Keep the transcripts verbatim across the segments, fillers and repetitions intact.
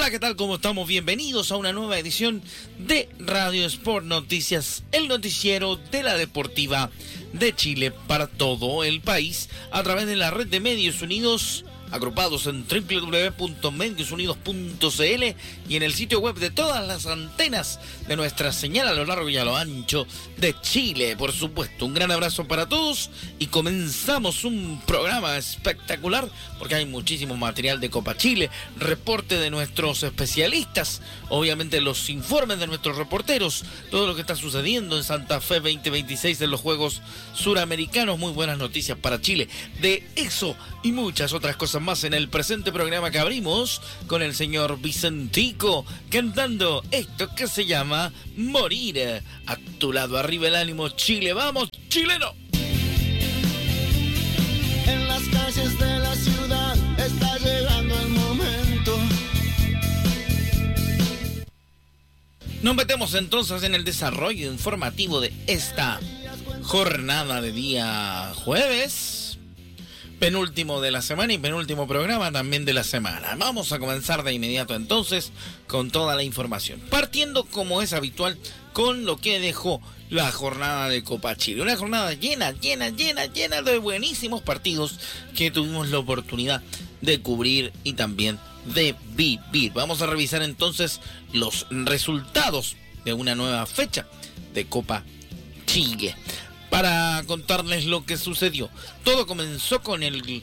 Hola, ¿qué tal? ¿Cómo estamos? Bienvenidos a una nueva edición de Radio Sport Noticias, el noticiero de la Deportiva de Chile para todo el país, a través de la red de Medios Unidos, agrupados en doble u doble u doble u punto medios unidos punto c l y en el sitio web de todas las antenas de nuestra señal a lo largo y a lo ancho de Chile. Por supuesto, un gran abrazo para todos y comenzamos un programa espectacular porque hay muchísimo material de Copa Chile, reporte de nuestros especialistas, obviamente los informes de nuestros reporteros, todo lo que está sucediendo en Santa Fe veinte veintiséis en los Juegos Suramericanos, muy buenas noticias para Chile. De eso y muchas otras cosas más en el presente programa que abrimos con el señor Vicentico cantando esto que se llama Morir. A tu lado, arriba el ánimo, Chile, vamos, chileno. En las calles de la ciudad está llegando el momento. Nos metemos entonces en el desarrollo informativo de esta jornada de día jueves, penúltimo de la semana y penúltimo programa también de la semana. Vamos a comenzar de inmediato entonces con toda la información, partiendo como es habitual con lo que dejó la jornada de Copa Chile. Una jornada llena, llena, llena, llena de buenísimos partidos que tuvimos la oportunidad de cubrir y también de vivir. Vamos a revisar entonces los resultados de una nueva fecha de Copa Chile para contarles lo que sucedió. Todo comenzó con el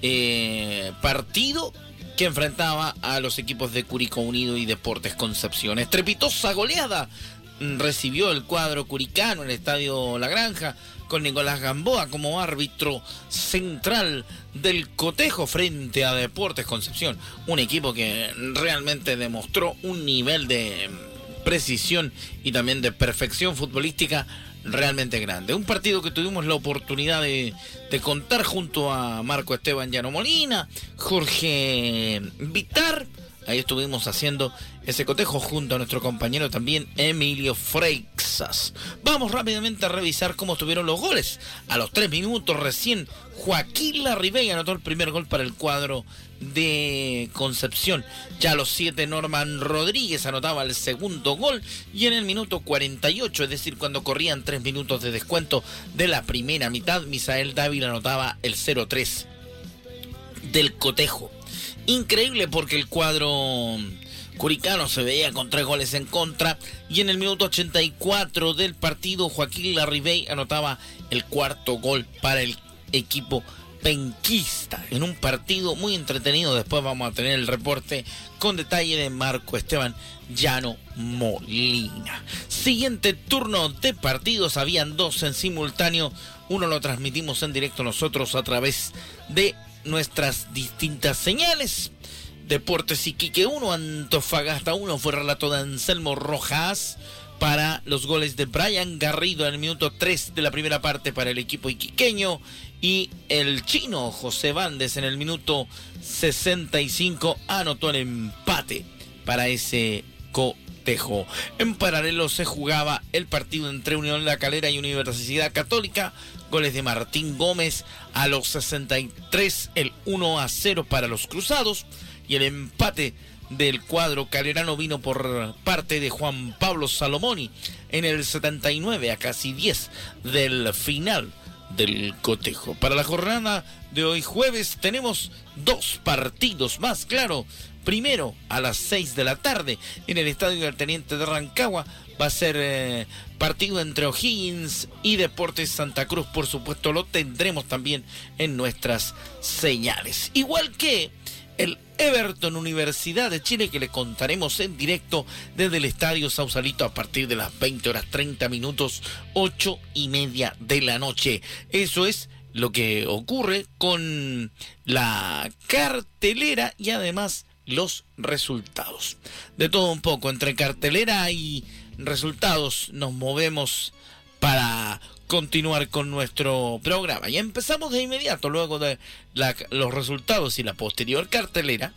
eh, partido que enfrentaba a los equipos de Curicó Unido y Deportes Concepción. Estrepitosa goleada recibió el cuadro curicano en el Estadio La Granja, con Nicolás Gamboa como árbitro central del cotejo frente a Deportes Concepción. Un equipo que realmente demostró un nivel de precisión y también de perfección futbolística realmente grande. Un partido que tuvimos la oportunidad de, de contar junto a Marco Esteban Llano Molina, Jorge Vitar. Ahí estuvimos haciendo ese cotejo junto a nuestro compañero también Emilio Freixas. Vamos rápidamente a revisar cómo estuvieron los goles. A los tres minutos recién Joaquín Larribey anotó el primer gol para el cuadro de Concepción. Ya a los siete Norman Rodríguez anotaba el segundo gol y en el minuto cuarenta y ocho, es decir, cuando corrían tres minutos de descuento de la primera mitad, Misael Dávila anotaba el cero tres del cotejo. Increíble porque el cuadro curicano se veía con tres goles en contra y en el minuto ochenta y cuatro del partido Joaquín Larribey anotaba el cuarto gol para el equipo penquista en un partido muy entretenido. Después vamos a tener el reporte con detalle de Marco Esteban Llano Molina. Siguiente turno de partidos, habían dos en simultáneo, uno lo transmitimos en directo nosotros a través de nuestras distintas señales. Deportes Iquique uno, Antofagasta uno, fue relato de Anselmo Rojas para los goles de Brian Garrido en el minuto tres de la primera parte para el equipo iquiqueño y el chino José Bandes en el minuto sesenta y cinco anotó el empate para ese cotejo. En paralelo se jugaba el partido entre Unión La Calera y Universidad Católica. Goles de Martín Gómez a los sesenta y tres, el uno a cero para los cruzados y el empate del cuadro calerano vino por parte de Juan Pablo Salomoni en el setenta y nueve, a casi diez del final del cotejo. Para la jornada de hoy jueves tenemos dos partidos más, claro. Primero, a las seis de la tarde, en el Estadio del Teniente de Rancagua, va a ser eh, partido entre O'Higgins y Deportes Santa Cruz. Por supuesto, lo tendremos también en nuestras señales. Igual que el Everton Universidad de Chile, que le contaremos en directo desde el Estadio Sausalito a partir de las veinte horas treinta minutos, ocho y media de la noche. Eso es lo que ocurre con la cartelera y además los resultados. De todo un poco, entre cartelera y resultados nos movemos para continuar con nuestro programa. Y empezamos de inmediato, luego de la, los resultados y la posterior cartelera,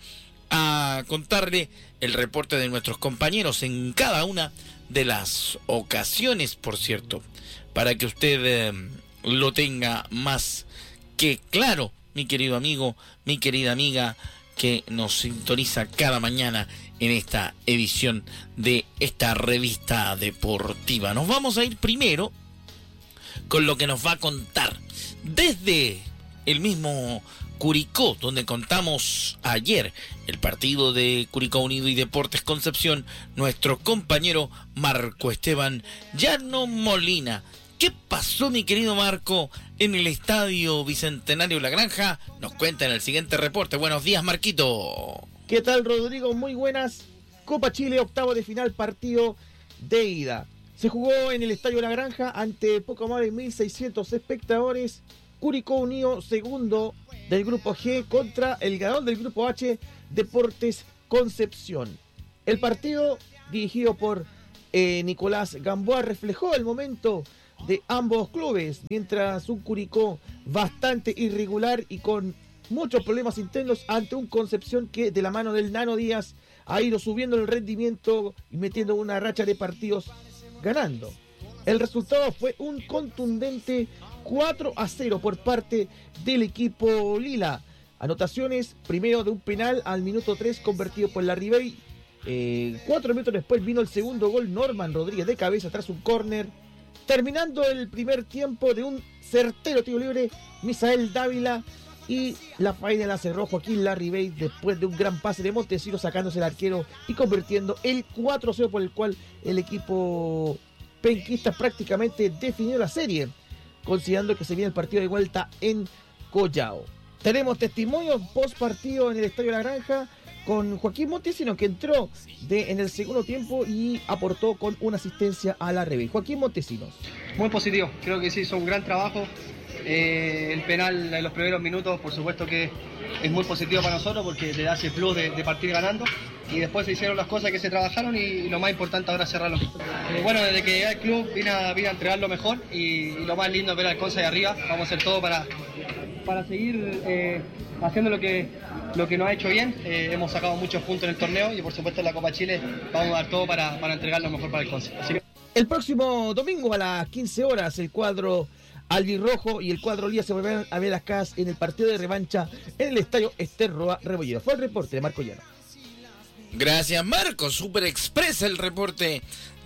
a contarle el reporte de nuestros compañeros en cada una de las ocasiones, por cierto, para que usted eh, lo tenga más que claro, mi querido amigo, mi querida amiga, que nos sintoniza cada mañana en esta edición de esta revista deportiva. Nos vamos a ir primero con lo que nos va a contar desde el mismo Curicó, donde contamos ayer el partido de Curicó Unido y Deportes Concepción, nuestro compañero Marco Esteban Llano Molina. ¿Qué pasó, mi querido Marco, en el Estadio Bicentenario La Granja? Nos cuenta en el siguiente reporte. Buenos días, Marquito. ¿Qué tal, Rodrigo? Muy buenas. Copa Chile, octavo de final, partido de ida. Se jugó en el Estadio La Granja ante poco más de mil seiscientos espectadores. Curicó Unido, segundo del grupo G, contra el ganador del grupo H, Deportes Concepción. El partido, dirigido por eh, Nicolás Gamboa, reflejó el momento de ambos clubes, mientras un Curicó bastante irregular y con muchos problemas internos ante un Concepción que, de la mano del Nano Díaz, ha ido subiendo el rendimiento y metiendo una racha de partidos ganando. El resultado fue un contundente cuatro a cero por parte del equipo Lila. Anotaciones, primero de un penal al minuto tres convertido por Larribey. Eh, cuatro minutos después vino el segundo gol, Norman Rodríguez de cabeza tras un córner. Terminando el primer tiempo de un certero tiro libre, Misael Dávila, y la faena la cerró Joaquín Larribey después de un gran pase de Montesino, sacándose el arquero y convirtiendo el cuatro a cero, por el cual el equipo penquista prácticamente definió la serie, considerando que se viene el partido de vuelta en Collao. Tenemos testimonio post partido en el Estadio La Granja con Joaquín Montesino, que entró de, en el segundo tiempo y aportó con una asistencia a Larribey. Joaquín Montesinos. Muy positivo, creo que sí hizo un gran trabajo. Eh, el penal en los primeros minutos, por supuesto que es muy positivo para nosotros porque le da ese plus de, de partir ganando, y después se hicieron las cosas que se trabajaron y, y lo más importante ahora es cerrarlo. Eh, bueno, desde que llegué al club vine a, vine a entregar lo mejor y, y lo más lindo es ver al Conce de arriba. Vamos a hacer todo para, para seguir eh, haciendo lo que, lo que nos ha hecho bien. Eh, hemos sacado muchos puntos en el torneo y por supuesto en la Copa Chile vamos a dar todo para, para entregar lo mejor para el Conce. Así que... El próximo domingo a las quince horas el cuadro albirrojo y el cuadro Lía se volverán a ver las caras en el partido de revancha en el estadio Ester Roa Rebolledo. Fue el reporte de Marco Llano. Gracias, Marco. Súper expresa el reporte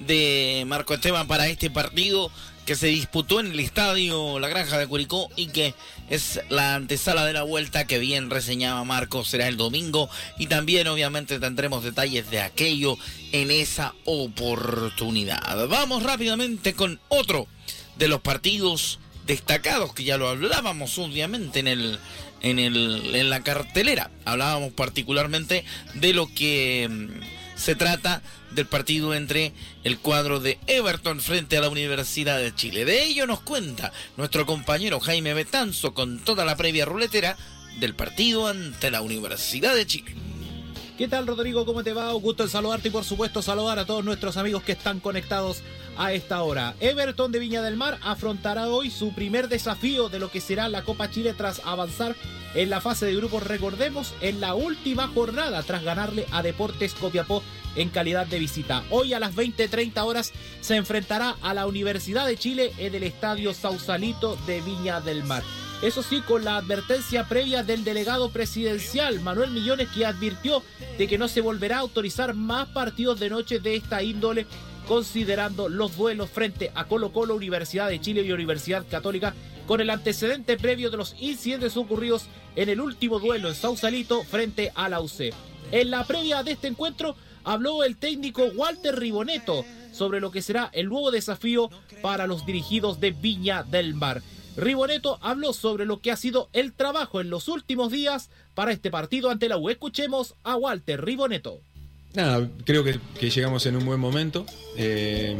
de Marco Esteban para este partido que se disputó en el estadio La Granja de Curicó y que es la antesala de la vuelta que bien reseñaba Marco. Será el domingo y también obviamente tendremos detalles de aquello en esa oportunidad. Vamos rápidamente con otro de los partidos destacados que ya lo hablábamos obviamente en el en el en la cartelera. Hablábamos particularmente de lo que mmm, se trata del partido entre el cuadro de Everton frente a la Universidad de Chile. De ello nos cuenta nuestro compañero Jaime Betanzo con toda la previa ruletera del partido ante la Universidad de Chile. ¿Qué tal, Rodrigo? ¿Cómo te va? Un gusto en saludarte y por supuesto saludar a todos nuestros amigos que están conectados a esta hora. Everton de Viña del Mar afrontará hoy su primer desafío de lo que será la Copa Chile tras avanzar en la fase de grupos, recordemos, en la última jornada tras ganarle a Deportes Copiapó en calidad de visita. Hoy a las veinte treinta horas se enfrentará a la Universidad de Chile en el Estadio Sausalito de Viña del Mar. Eso sí, con la advertencia previa del delegado presidencial Manuel Millones, que advirtió de que no se volverá a autorizar más partidos de noche de esta índole, considerando los duelos frente a Colo Colo, Universidad de Chile y Universidad Católica, con el antecedente previo de los incidentes ocurridos en el último duelo en Sausalito frente a la U C. En la previa de este encuentro habló el técnico Walter Riboneto sobre lo que será el nuevo desafío para los dirigidos de Viña del Mar. Riboneto habló sobre lo que ha sido el trabajo en los últimos días para este partido ante la U. Escuchemos a Walter Riboneto. Nada, creo que, que llegamos en un buen momento, eh,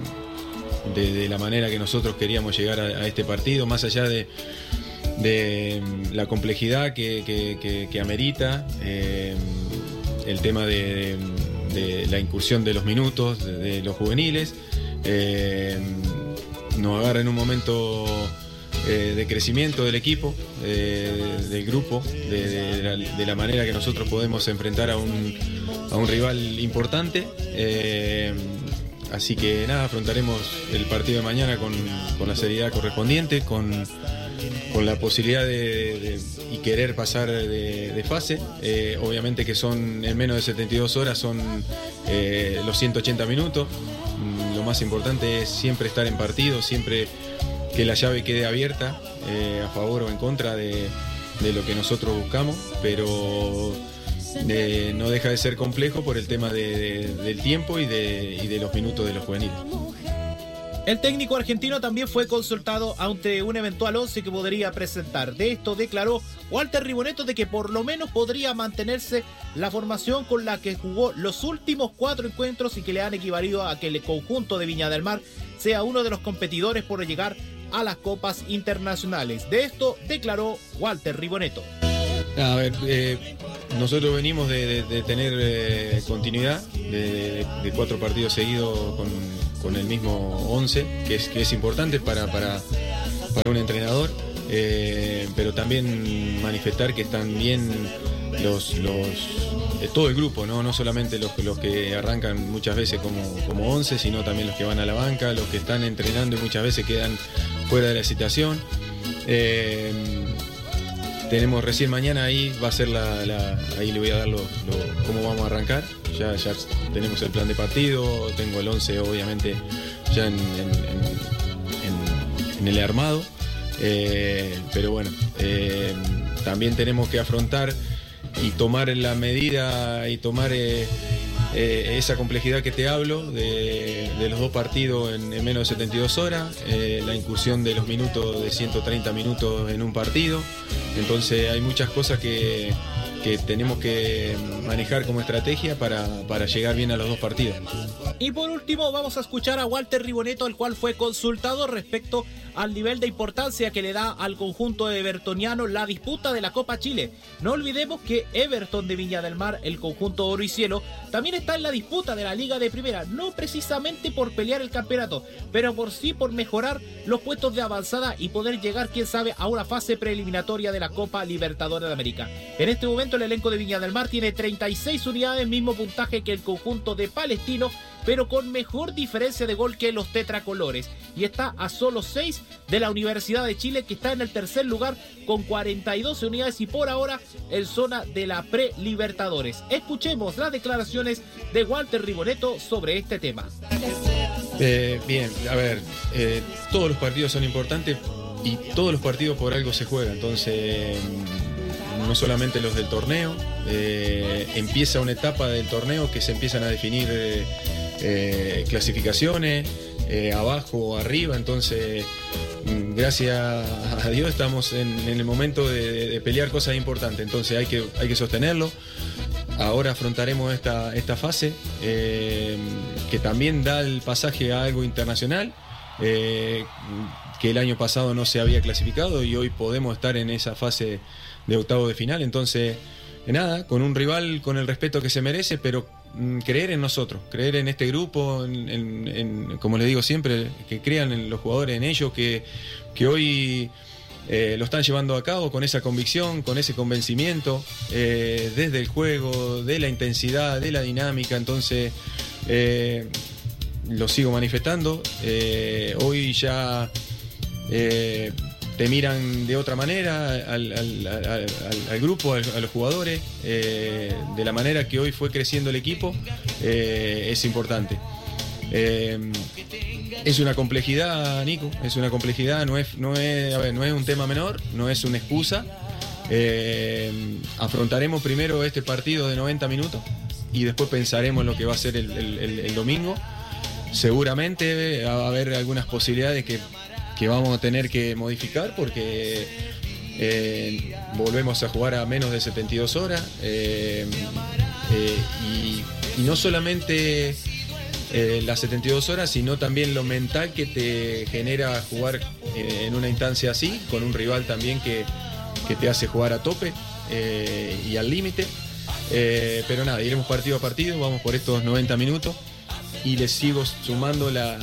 de, de la manera que nosotros queríamos llegar a, a este partido, más allá de, de la complejidad que, que, que, que amerita, eh, el tema de, de la incursión de los minutos, de, de los juveniles, eh, nos agarra en un momento eh, de crecimiento del equipo, eh, del grupo, de, de, la, de la manera que nosotros podemos enfrentar a un, a un rival importante. Eh, así que nada, afrontaremos el partido de mañana con, con la seriedad correspondiente, con, con la posibilidad de, de y querer pasar de, de fase. Eh, obviamente que son en menos de setenta y dos horas, son eh, los ciento ochenta minutos. Mm, lo más importante es siempre estar en partido, siempre que la llave quede abierta eh, a favor o en contra de, de lo que nosotros buscamos, pero eh, no deja de ser complejo por el tema de, de, del tiempo y de, y de los minutos de los juveniles. El técnico argentino también fue consultado ante un eventual once que podría presentar. De esto declaró Walter Ribonetto de que por lo menos podría mantenerse la formación con la que jugó los últimos cuatro encuentros y que le han equivalido a que el conjunto de Viña del Mar sea uno de los competidores por llegar a las copas internacionales. De esto declaró Walter Ribonetto. A ver, eh, nosotros venimos de, de, de tener eh, continuidad de, de, de cuatro partidos seguidos con, con el mismo once, que es, que es importante para, para, para un entrenador, eh, pero también manifestar que están bien los, los eh, todo el grupo, no, no solamente los, los que arrancan muchas veces como, como once, sino también los que van a la banca, los que están entrenando y muchas veces quedan fuera de la citación. Eh, Tenemos recién mañana, ahí va a ser la, la ahí le voy a dar lo, lo, cómo vamos a arrancar. Ya, ya tenemos el plan de partido, tengo el once obviamente ya en, en, en, en el armado. Eh, pero bueno, eh, también tenemos que afrontar y tomar la medida y tomar eh, eh, esa complejidad que te hablo de, de los dos partidos en, en menos de setenta y dos horas, eh, la incursión de los minutos de ciento treinta minutos en un partido. Entonces hay muchas cosas que, que tenemos que manejar como estrategia para, para llegar bien a los dos partidos. Y por último vamos a escuchar a Walter Ribonetto, el cual fue consultado respecto al nivel de importancia que le da al conjunto evertoniano la disputa de la Copa Chile. No olvidemos que Everton de Viña del Mar, el conjunto oro y cielo, también está en la disputa de la Liga de Primera, no precisamente por pelear el campeonato, pero por sí por mejorar los puestos de avanzada y poder llegar, quién sabe, a una fase preeliminatoria de la Copa Libertadores de América. En este momento el elenco de Viña del Mar tiene treinta y seis unidades, mismo puntaje que el conjunto de Palestino, pero con mejor diferencia de gol que los tetracolores, y está a solo seis de la Universidad de Chile, que está en el tercer lugar con cuarenta y dos unidades y por ahora en zona de la pre-Libertadores. Escuchemos las declaraciones de Walter Ribonetto sobre este tema. Eh, bien, a ver, eh, todos los partidos son importantes y todos los partidos por algo se juegan, entonces no solamente los del torneo, eh, empieza una etapa del torneo que se empiezan a definir eh, eh, clasificaciones, eh, abajo o arriba, entonces gracias a Dios estamos en, en el momento de, de pelear cosas importantes, entonces hay que, hay que sostenerlo. Ahora afrontaremos esta, esta fase eh, que también da el pasaje a algo internacional, eh, que el año pasado no se había clasificado y hoy podemos estar en esa fase de octavo de final, entonces nada, con un rival con el respeto que se merece, pero mm, creer en nosotros, creer en este grupo, en, en, en, como les digo siempre, que crean en los jugadores, en ellos, que, que hoy eh, lo están llevando a cabo con esa convicción, con ese convencimiento, eh, desde el juego, de la intensidad, de la dinámica, entonces eh, lo sigo manifestando, eh, hoy ya eh, te miran de otra manera al, al, al, al, al grupo, al, a los jugadores, eh, de la manera que hoy fue creciendo el equipo, eh, es importante. Eh, es una complejidad, Nico, es una complejidad, no es, no es, a ver, no es un tema menor, no es una excusa. Eh, afrontaremos primero este partido de noventa minutos y después pensaremos en lo que va a ser el, el, el, el domingo. Seguramente va a haber algunas posibilidades que que vamos a tener que modificar porque eh, volvemos a jugar a menos de setenta y dos horas eh, eh, y, y no solamente eh, las setenta y dos horas, sino también lo mental que te genera jugar eh, en una instancia así, con un rival también que, que te hace jugar a tope eh, y al límite, eh, pero nada, iremos partido a partido, vamos por estos noventa minutos y les sigo sumando la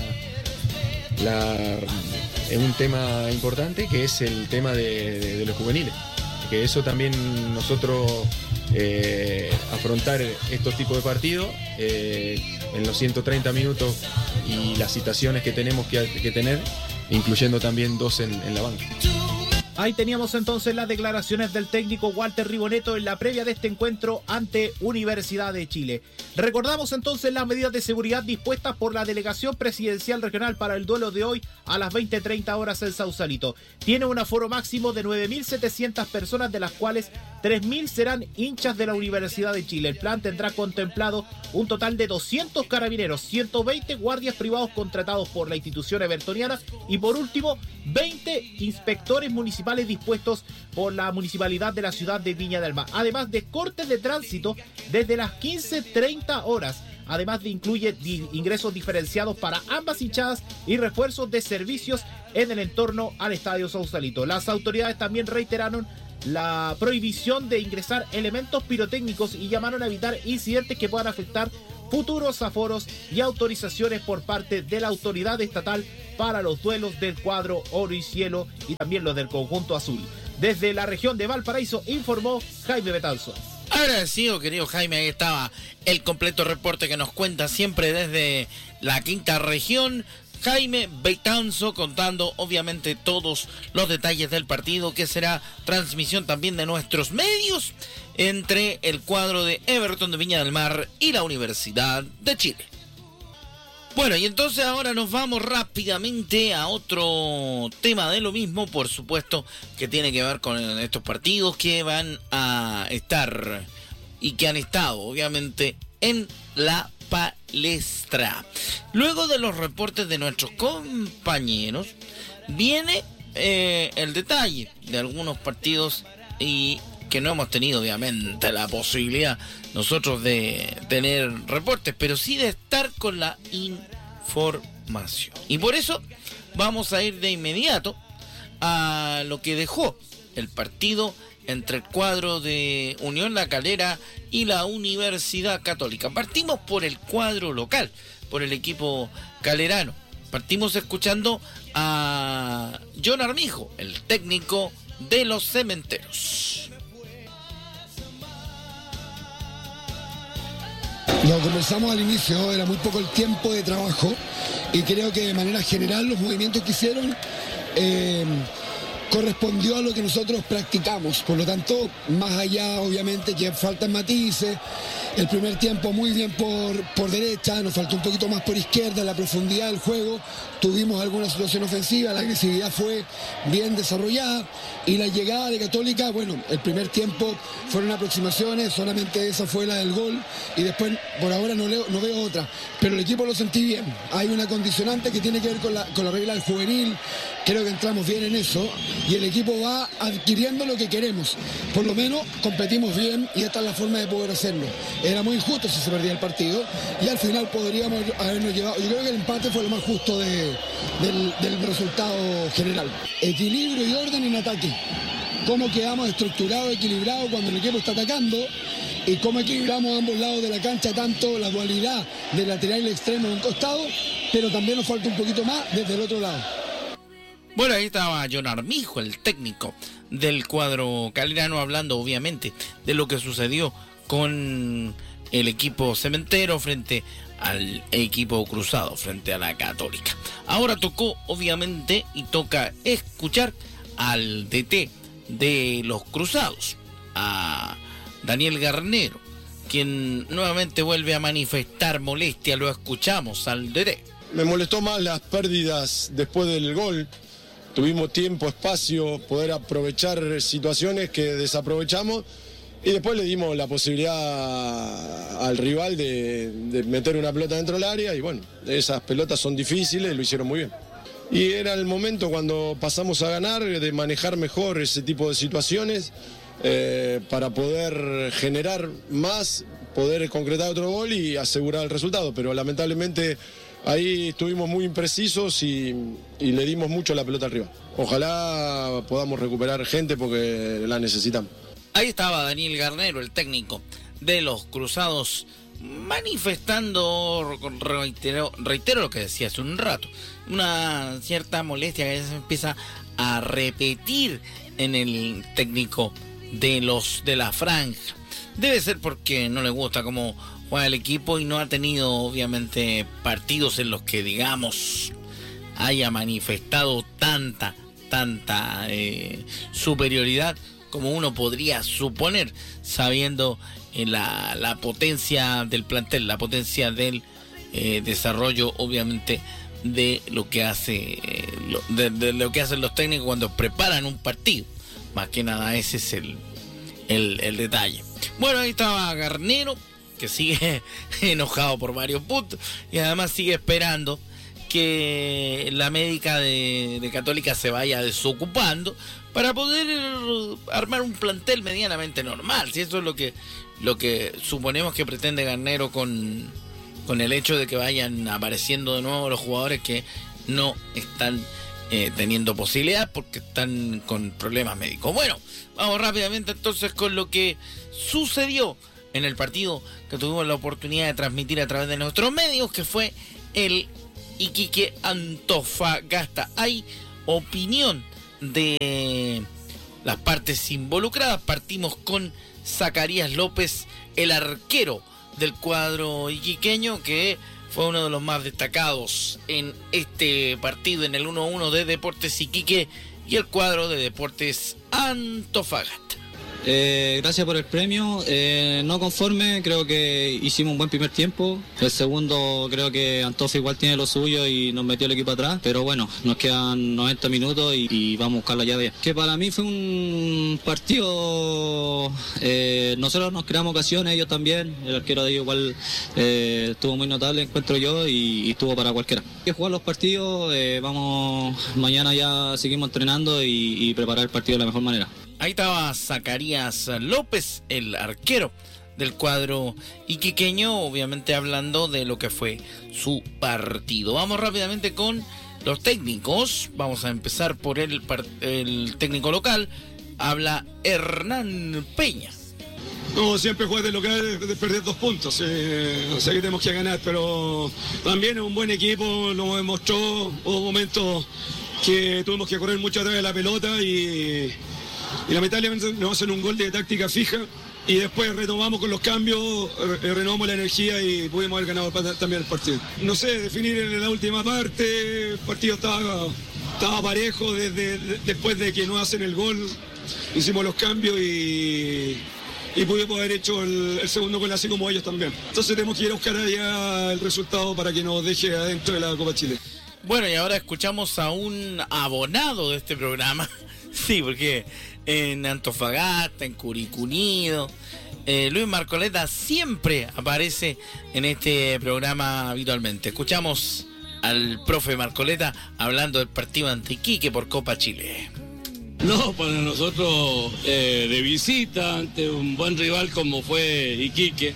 la un tema importante que es el tema de, de, de los juveniles, que eso también nosotros eh, afrontar estos tipos de partidos eh, en los ciento treinta minutos y las citaciones que tenemos que, que tener, incluyendo también dos en, en la banca. Ahí teníamos entonces las declaraciones del técnico Walter Ribonetto en la previa de este encuentro ante Universidad de Chile. Recordamos entonces las medidas de seguridad dispuestas por la Delegación Presidencial Regional para el duelo de hoy a las veinte treinta horas en Sausalito. Tiene un aforo máximo de nueve mil setecientas personas, de las cuales tres mil serán hinchas de la Universidad de Chile. El plan tendrá contemplado un total de doscientos carabineros, ciento veinte guardias privados contratados por la institución evertoniana y por último veinte inspectores municipales dispuestos por la municipalidad de la ciudad de Viña del Mar, además de cortes de tránsito desde las quince treinta horas. Además de incluye di- ingresos diferenciados para ambas hinchadas y refuerzos de servicios en el entorno al Estadio Sausalito. Las autoridades también reiteraron la prohibición de ingresar elementos pirotécnicos y llamaron a evitar incidentes que puedan afectar futuros aforos y autorizaciones por parte de la autoridad estatal para los duelos del cuadro Oro y Cielo y también los del conjunto azul. Desde la región de Valparaíso informó Jaime Betanzo. Agradecido, querido Jaime, ahí estaba el completo reporte que nos cuenta siempre desde la quinta región. Jaime Betanzo contando obviamente todos los detalles del partido, que será transmisión también de nuestros medios entre el cuadro de Everton de Viña del Mar y la Universidad de Chile. Bueno, y entonces ahora nos vamos rápidamente a otro tema de lo mismo, por supuesto, que tiene que ver con estos partidos que van a estar y que han estado obviamente en la palestra. Luego de los reportes de nuestros compañeros, viene eh, el detalle de algunos partidos y que no hemos tenido obviamente la posibilidad nosotros de tener reportes, pero sí de estar con la información. Y por eso vamos a ir de inmediato a lo que dejó el partido entre el cuadro de Unión La Calera y la Universidad Católica. Partimos por el cuadro local, por el equipo calerano. Partimos escuchando a John Armijo, el técnico de los Cementeros. Lo comenzamos al inicio, era muy poco el tiempo de trabajo y creo que de manera general los movimientos que hicieron eh, correspondió a lo que nosotros practicamos. Por lo tanto, más allá obviamente que faltan matices, el primer tiempo muy bien por, por derecha, nos faltó un poquito más por izquierda, la profundidad del juego, tuvimos alguna situación ofensiva, la agresividad fue bien desarrollada y la llegada de Católica, bueno, el primer tiempo fueron aproximaciones, solamente esa fue la del gol y después por ahora no, leo, no veo otra, pero el equipo lo sentí bien. Hay una condicionante que tiene que ver con la, con la regla del juvenil, creo que entramos bien en eso y el equipo va adquiriendo lo que queremos, por lo menos competimos bien y esta es la forma de poder hacerlo. Era muy injusto si se perdía el partido y al final podríamos habernos llevado. Yo creo que el empate fue lo más justo de, del, del resultado general. Equilibrio y orden en ataque. Cómo quedamos estructurados, equilibrados cuando el equipo está atacando y cómo equilibramos ambos lados de la cancha, tanto la dualidad del lateral y el extremo de un costado, pero también nos falta un poquito más desde el otro lado. Bueno, ahí estaba John Armijo, el técnico del cuadro calerano, hablando obviamente de lo que sucedió con el equipo cementero frente al equipo cruzado, frente a la Católica. Ahora tocó obviamente y toca escuchar al D T de los cruzados, a Daniel Garnero, quien nuevamente vuelve a manifestar molestia. Lo escuchamos al D T. Me molestó más las pérdidas después del gol. Tuvimos tiempo, espacio, poder aprovechar situaciones que desaprovechamos y después le dimos la posibilidad al rival de, de meter una pelota dentro del área y bueno, esas pelotas son difíciles y lo hicieron muy bien. Y era el momento cuando pasamos a ganar de manejar mejor ese tipo de situaciones eh, para poder generar más, poder concretar otro gol y asegurar el resultado, pero lamentablemente ahí estuvimos muy imprecisos y, y le dimos mucho la pelota arriba. Ojalá podamos recuperar gente porque la necesitamos. Ahí estaba Daniel Garnero, el técnico de los cruzados, manifestando, reitero, reitero lo que decía hace un rato, una cierta molestia que se empieza a repetir en el técnico de los de la franja. Debe ser porque no le gusta cómo juega el equipo y no ha tenido obviamente partidos en los que digamos haya manifestado tanta tanta eh, superioridad como uno podría suponer, sabiendo eh, la, la potencia del plantel, la potencia del eh, desarrollo, obviamente, de lo que hace eh, lo, de, de lo que hacen los técnicos cuando preparan un partido. Más que nada ese es el, el, el detalle. Bueno, ahí estaba Garnero, que sigue enojado por varios puntos y además sigue esperando que la médica de, de Católica se vaya desocupando para poder armar un plantel medianamente normal. Si eso es lo que lo que suponemos que pretende Garnero con, con el hecho de que vayan apareciendo de nuevo los jugadores que no están eh, teniendo posibilidad porque están con problemas médicos. Bueno, vamos rápidamente entonces con lo que sucedió en el partido que tuvimos la oportunidad de transmitir a través de nuestros medios, que fue el Iquique Antofagasta. Hay opinión de las partes involucradas. Partimos con Zacarías López, el arquero del cuadro iquiqueño, que fue uno de los más destacados en este partido, en el uno a uno de Deportes Iquique y el cuadro de Deportes Antofagasta. Eh, gracias por el premio, eh, no conforme, creo que hicimos un buen primer tiempo. El segundo creo que Antofa igual tiene lo suyo y nos metió el equipo atrás, pero bueno, nos quedan noventa minutos y, y vamos a buscar la llave. Que para mí fue un partido, eh, nosotros nos creamos ocasiones, ellos también, el arquero de ellos igual eh, estuvo muy notable, encuentro yo, y, y estuvo para cualquiera. Hay que jugar los partidos, eh, vamos, mañana ya seguimos entrenando y, y preparar el partido de la mejor manera. Ahí estaba Zacarías López, el arquero del cuadro iquiqueño, obviamente hablando de lo que fue su partido. Vamos rápidamente con los técnicos. Vamos a empezar por el, el técnico local. Habla Hernán Peña. No, siempre jugar de local de perder dos puntos. Eh, o sea que tenemos que ganar, pero también es un buen equipo, lo demostró. Hubo momentos que tuvimos que correr mucho atrás de la pelota y... y lamentablemente nos hacen un gol de táctica fija y después retomamos con los cambios, renovamos la energía y pudimos haber ganado también el partido. No sé, definir en la última parte, el partido estaba, estaba parejo desde después de que nos hacen el gol, hicimos los cambios y, y pudimos haber hecho el, el segundo gol así como ellos también. Entonces tenemos que ir a buscar allá el resultado para que nos deje adentro de la Copa Chile. Bueno, y ahora escuchamos a un abonado de este programa. Sí, porque en Antofagasta, en Curicó Unido, eh, Luis Marcoleta siempre aparece en este programa habitualmente. Escuchamos al profe Marcoleta hablando del partido ante Iquique por Copa Chile. No, para nosotros eh, de visita ante un buen rival como fue Iquique,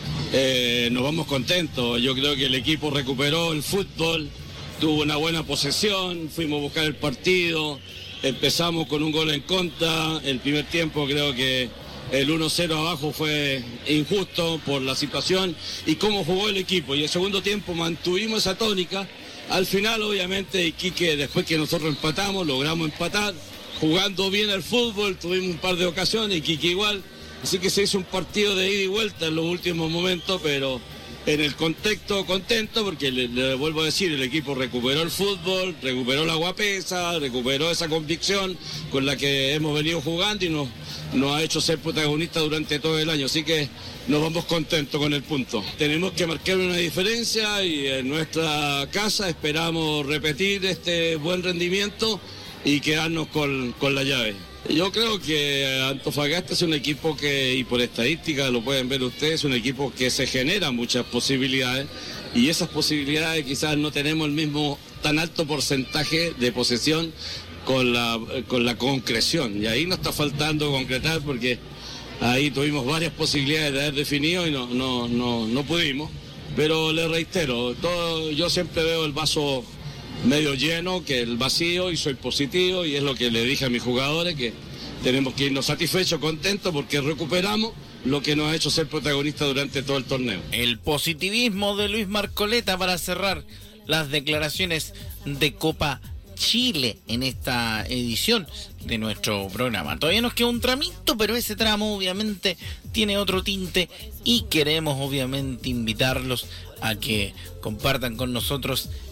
eh, nos vamos contentos. Yo creo que el equipo recuperó el fútbol, tuvo una buena posesión, fuimos a buscar el partido. Empezamos con un gol en contra, el primer tiempo creo que el uno cero abajo fue injusto por la situación y cómo jugó el equipo. Y el segundo tiempo mantuvimos esa tónica. Al final, obviamente, Iquique, después que nosotros empatamos, logramos empatar, jugando bien al fútbol, tuvimos un par de ocasiones, Iquique igual. Así que se hizo un partido de ida y vuelta en los últimos momentos, pero... en el contexto contento porque le, le vuelvo a decir, el equipo recuperó el fútbol, recuperó la guapesa, recuperó esa convicción con la que hemos venido jugando y nos, nos ha hecho ser protagonistas durante todo el año, así que nos vamos contentos con el punto. Tenemos que marcar una diferencia y en nuestra casa esperamos repetir este buen rendimiento y quedarnos con, con la llave. Yo creo que Antofagasta es un equipo que, y por estadística lo pueden ver ustedes, es un equipo que se genera muchas posibilidades y esas posibilidades quizás no tenemos el mismo tan alto porcentaje de posesión con la, con la concreción. Y ahí nos está faltando concretar porque ahí tuvimos varias posibilidades de haber definido y no, no, no, no pudimos. Pero le reitero, todo, yo siempre veo el vaso medio lleno que el vacío y soy positivo y es lo que le dije a mis jugadores, que tenemos que irnos satisfechos, contentos porque recuperamos lo que nos ha hecho ser protagonistas durante todo el torneo. El positivismo de Luis Marcoleta para cerrar las declaraciones de Copa Chile en esta edición de nuestro programa. Todavía nos queda un tramito, pero ese tramo obviamente tiene otro tinte y queremos obviamente invitarlos a que compartan con nosotros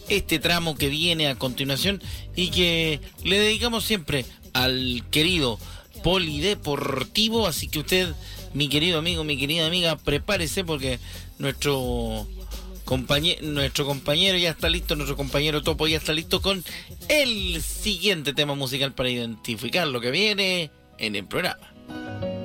este tramo que viene a continuación y que le dedicamos siempre al querido polideportivo. Así que usted, mi querido amigo, mi querida amiga, prepárese porque nuestro compañero, nuestro compañero ya está listo, nuestro compañero Topo ya está listo con el siguiente tema musical para identificar lo que viene en el programa.